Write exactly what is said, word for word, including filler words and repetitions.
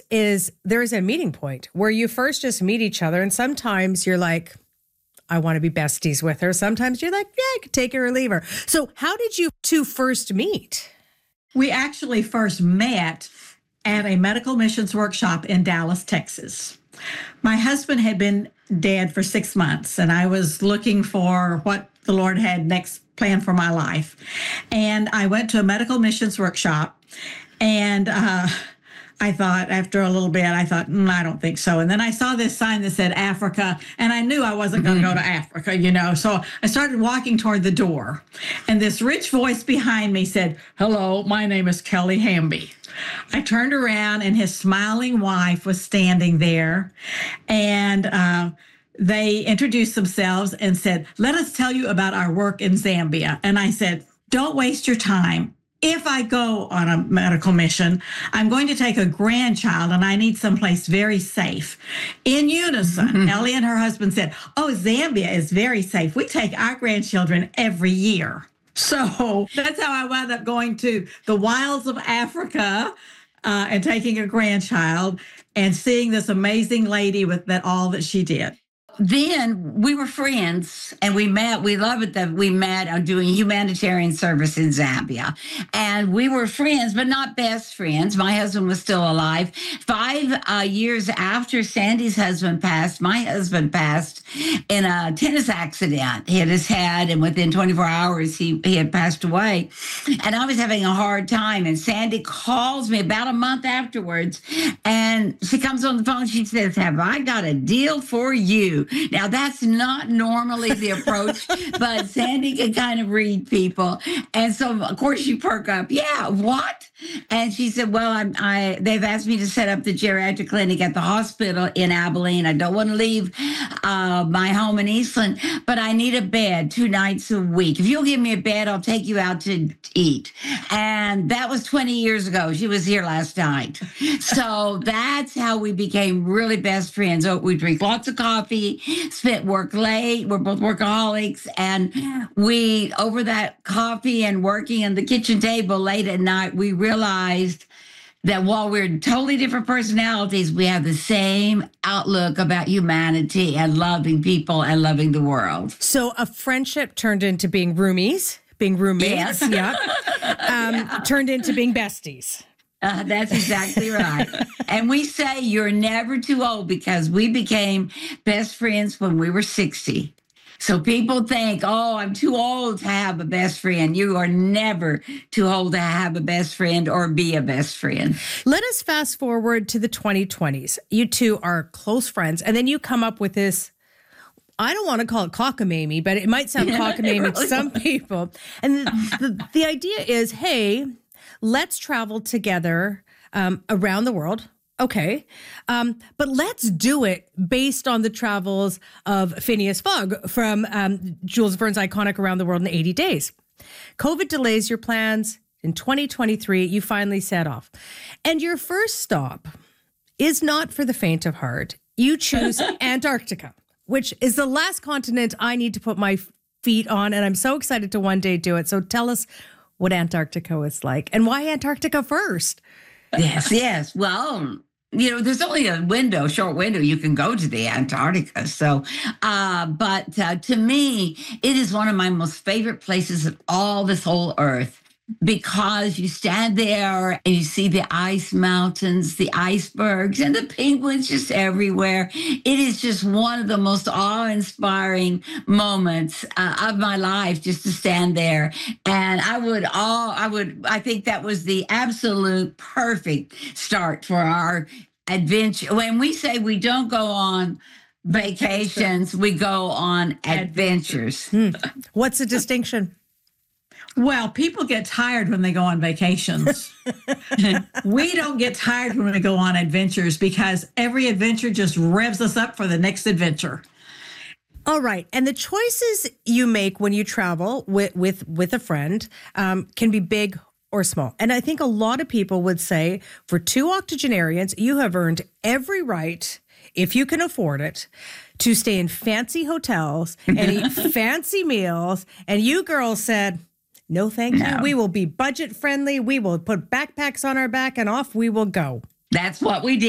is there is a meeting point where you first just meet each other. And sometimes you're like, I want to be besties with her. Sometimes you're like, yeah, I could take her or leave her. So how did you two first meet? We actually first met at a medical missions workshop in Dallas, Texas. My husband had been dead for six months, and I was looking for what the Lord had next planned for my life. And I went to a medical missions workshop, and uh, I thought, after a little bit, I thought, mm, I don't think so. And then I saw this sign that said Africa, and I knew I wasn't going to go to Africa, you know. So I started walking toward the door, and this rich voice behind me said, hello, my name is Kelly Hamby. I turned around, and his smiling wife was standing there, and uh, they introduced themselves and said, let us tell you about our work in Zambia. And I said, don't waste your time. If I go on a medical mission, I'm going to take a grandchild and I need someplace very safe. In unison, mm-hmm. Ellie and her husband said, oh, Zambia is very safe. We take our grandchildren every year. So that's how I wound up going to the wilds of Africa uh, and taking a grandchild and seeing this amazing lady with that all that she did. Then we were friends and we met. We love it that we met on doing humanitarian service in Zambia. And we were friends, but not best friends. My husband was still alive. Five uh, years after Sandy's husband passed, my husband passed in a tennis accident. He hit his head, and within twenty-four hours, he, he had passed away. And I was having a hard time. And Sandy calls me about a month afterwards, and she comes on the phone. She says, have I got a deal for you? Now, that's not normally the approach, but Sandy can kind of read people. And so, of course, you perk up. Yeah, what? And she said, well, I'm, I they've asked me to set up the geriatric clinic at the hospital in Abilene. I don't want to leave uh, my home in Eastland, but I need a bed two nights a week. If you'll give me a bed, I'll take you out to eat. And that was twenty years ago. She was here last night. So that's how we became really best friends. So we drink lots of coffee, spent work late. We're both workaholics. And we, over that coffee and working on the kitchen table late at night, we realized that while we're totally different personalities, we have the same outlook about humanity and loving people and loving the world. So a friendship turned into being roomies, being roommates, yes. yeah. Um, yeah. Turned into being besties. Uh, that's exactly right. And we say you're never too old because we became best friends when we were sixty. So people think, oh, I'm too old to have a best friend. You are never too old to have a best friend or be a best friend. Let us fast forward to the twenty twenties. You two are close friends, and then you come up with this, I don't want to call it cockamamie, but it might sound cockamamie really to some people. And the, the, the idea is, hey, let's travel together um, around the world. Okay. Um, but let's do it based on the travels of Phineas Fogg from um, Jules Verne's iconic Around the World in eighty days. COVID delays your plans. In twenty twenty-three, you finally set off. And your first stop is not for the faint of heart. You choose Antarctica, which is the last continent I need to put my feet on. And I'm so excited to one day do it. So tell us what Antarctica is like and why Antarctica first. Yes, yes. Well, you know, there's only a window, short window, you can go to the Antarctica. So, uh, but uh, to me, it is one of my most favorite places in all this whole earth because you stand there and you see the ice mountains, the icebergs, and the penguins just everywhere. It is just one of the most awe-inspiring moments uh, of my life, just to stand there. And I would all, I would, I think that was the absolute perfect start for our adventure. When we say we don't go on vacations, we go on adventures. Hmm. What's the distinction? Well, people get tired when they go on vacations. We don't get tired when we go on adventures because every adventure just revs us up for the next adventure. All right. And the choices you make when you travel with with, with a friend um, can be big or small. And I think a lot of people would say for two octogenarians, you have earned every right, if you can afford it, to stay in fancy hotels and eat fancy meals. And you girls said, no, thank you. No. We will be budget friendly. We will put backpacks on our back and off we will go. That's what we did.